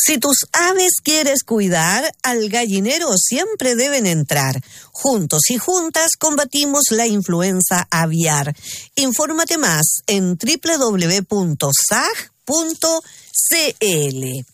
Si tus aves quieres cuidar, al gallinero siempre deben entrar. Juntos y juntas combatimos la influenza aviar. Infórmate más en www.sag.cl.